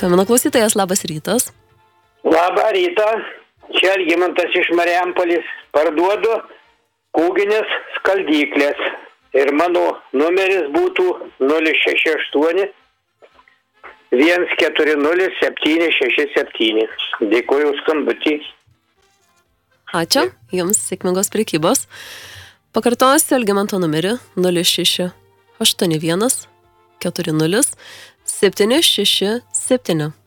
Skambino klausytojas, labas rytas. Labą rytą, čia Algimantas iš Marijampolės. Parduodu kūginės skaldyklės ir mano numeris būtų 068 140 767. Dėkuoju už skambutį. Ačiū, jums sėkmingos prekybos. Pakartosiu Algimanto numerį 0681 40 767.